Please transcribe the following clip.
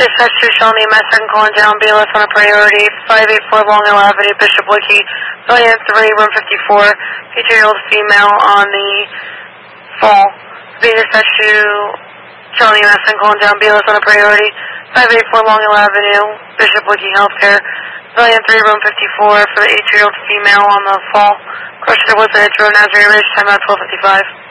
Dispatch to Shawnee Messing calling down BLS on a priority, 584 Long Hill Avenue, Bishop Wiki, Valiant 3, room 54, 50-year-old female on the fall. Being dispatched to Shawnee Messing calling down BLS on a priority, 584 Long Hill Avenue, Bishop Wiki Healthcare, Valiant 3, room 54, for the 8-year-old female on the fall. Question was an intro, Nazarene Ridge, time out 12:55.